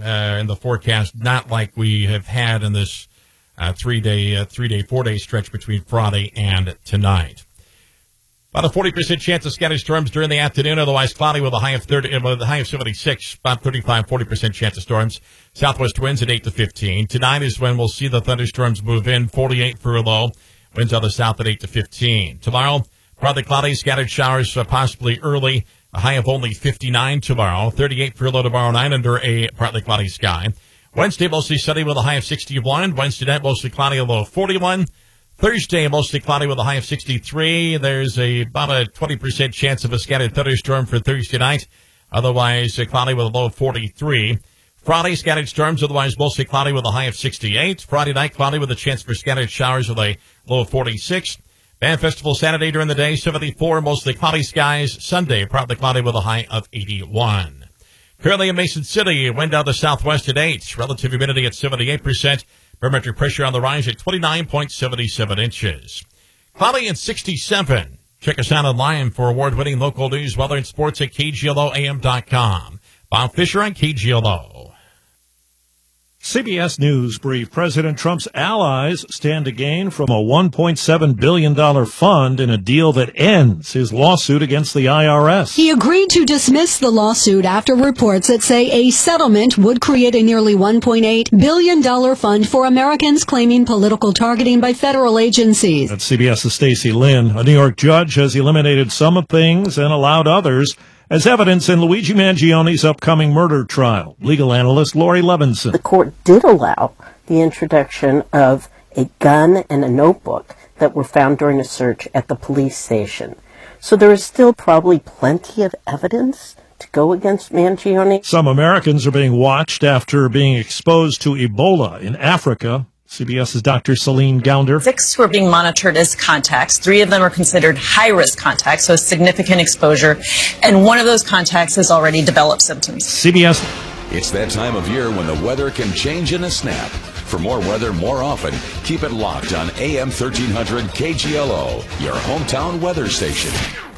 in the forecast, not like we have had in this 4-day stretch between Friday and tonight. About a 40% chance of scattered storms during the afternoon, otherwise cloudy with a high of 76, about 40% chance of storms. Southwest winds at 8 to 15. Tonight is when we'll see the thunderstorms move in, 48 for a low. Winds out of the south at 8 to 15. Tomorrow, partly cloudy, scattered showers possibly early. A high of only 59 tomorrow. 38 for a low tomorrow night under a partly cloudy sky. Wednesday, mostly sunny with a high of 61. Wednesday night, mostly cloudy, a low of 41. Thursday, mostly cloudy with a high of 63. There's about a 20% chance of a scattered thunderstorm for Thursday night. Otherwise, cloudy with a low of 43. Friday, scattered storms, otherwise mostly cloudy with a high of 68. Friday night, cloudy with a chance for scattered showers with a low of 46. Band Festival Saturday during the day, 74, mostly cloudy skies. Sunday, partly cloudy with a high of 81. Currently in Mason City, wind out of the southwest at 8. Relative humidity at 78%. Barometric pressure on the rise at 29.77 inches. Cloudy at 67. Check us out online for award-winning local news, weather, and sports at KGLOAM.com. Bob Fisher on KGLO. CBS News brief. President Trump's allies stand to gain from a $1.7 billion fund in a deal that ends his lawsuit against the IRS. He agreed to dismiss the lawsuit after reports that say a settlement would create a nearly $1.8 billion fund for Americans claiming political targeting by federal agencies. That's CBS's Stacey Lynn. A New York judge has eliminated some of things and allowed others as evidence in Luigi Mangioni's upcoming murder trial. Legal analyst Lori Levinson. The court did allow the introduction of a gun and a notebook that were found during a search at the police station. So there is still probably plenty of evidence to go against Mangioni. Some Americans are being watched after being exposed to Ebola in Africa. CBS's Dr. Celine Gounder. 6 who are being monitored as contacts. 3 of them are considered high-risk contacts, so significant exposure. And one of those contacts has already developed symptoms. CBS. It's that time of year when the weather can change in a snap. For more weather more often, keep it locked on AM 1300 KGLO, your hometown weather station.